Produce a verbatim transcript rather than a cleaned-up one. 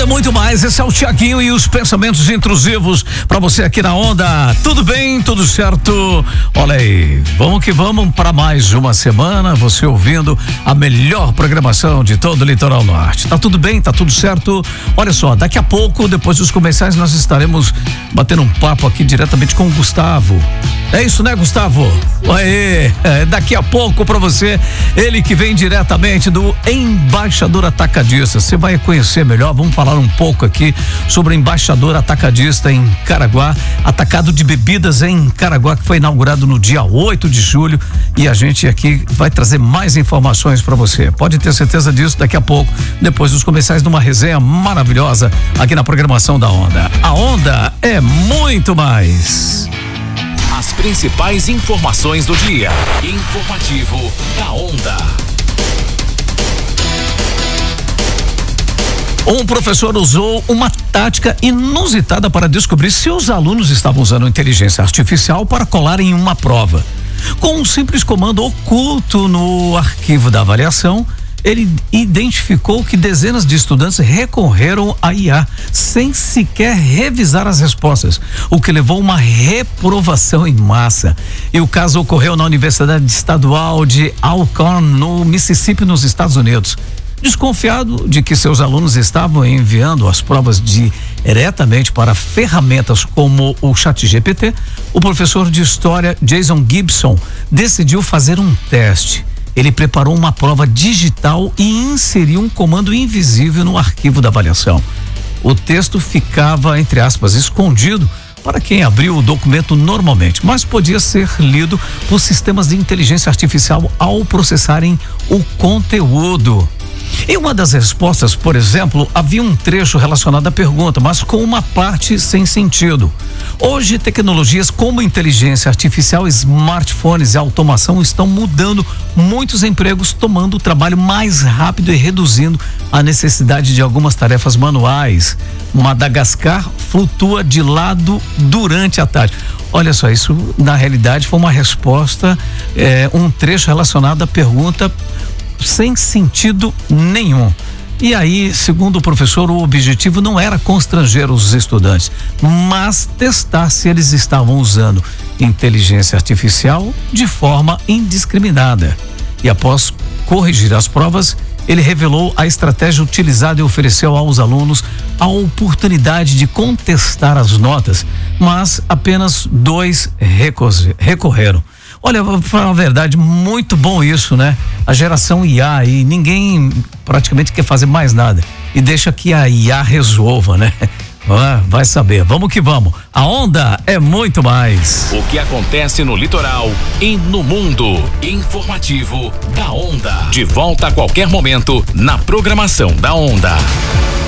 Onda muito mais, esse é o Tiaguinho e os pensamentos intrusivos pra você aqui na Onda. Tudo bem, tudo certo? Olha aí, vamos que vamos para mais uma semana, você ouvindo a melhor programação de todo o Litoral Norte. Tá tudo bem, tá tudo certo? Olha só, daqui a pouco, depois dos comerciais, nós estaremos batendo um papo aqui diretamente com o Gustavo. É isso, né, Gustavo? Aê, é, daqui a pouco pra você, ele que vem diretamente do Embaixador Atacadista. Você vai conhecer melhor, vamos falar um pouco aqui sobre o Embaixador Atacadista em Caraguá, atacado de bebidas em Caraguá, que foi inaugurado no dia oito de julho, e a gente aqui vai trazer mais informações para você. Pode ter certeza disso daqui a pouco, depois dos comerciais, numa resenha maravilhosa aqui na programação da Onda. A Onda é muito mais. As principais informações do dia. Informativo da Onda. Um professor usou uma tática inusitada para descobrir se os alunos estavam usando inteligência artificial para colar em uma prova. Com um simples comando oculto no arquivo da avaliação, ele identificou que dezenas de estudantes recorreram à I A sem sequer revisar as respostas, o que levou a uma reprovação em massa. E o caso ocorreu na Universidade Estadual de Alcorn, no Mississippi, nos Estados Unidos. Desconfiado de que seus alunos estavam enviando as provas diretamente para ferramentas como o ChatGPT, o professor de história Jason Gibson decidiu fazer um teste. Ele preparou uma prova digital e inseriu um comando invisível no arquivo da avaliação. O texto ficava, entre aspas, escondido para quem abriu o documento normalmente, mas podia ser lido por sistemas de inteligência artificial ao processarem o conteúdo. Em uma das respostas, por exemplo, havia um trecho relacionado à pergunta, mas com uma parte sem sentido. Hoje, tecnologias como inteligência artificial, smartphones e automação estão mudando muitos empregos, tomando o trabalho mais rápido e reduzindo a necessidade de algumas tarefas manuais. Madagascar flutua de lado durante a tarde. Olha só, isso na realidade foi uma resposta, é, um trecho relacionado à pergunta sem sentido nenhum. E aí, segundo o professor, o objetivo não era constranger os estudantes, mas testar se eles estavam usando inteligência artificial de forma indiscriminada. E após corrigir as provas, ele revelou a estratégia utilizada e ofereceu aos alunos a oportunidade de contestar as notas, mas apenas dois recorreram. Olha, vou falar a verdade, muito bom isso, né? A geração I A e ninguém praticamente quer fazer mais nada e deixa que a I A resolva, né? Ah, vai saber, vamos que vamos. A Onda é muito mais. O que acontece no litoral e no mundo. Informativo da Onda. De volta a qualquer momento na programação da Onda.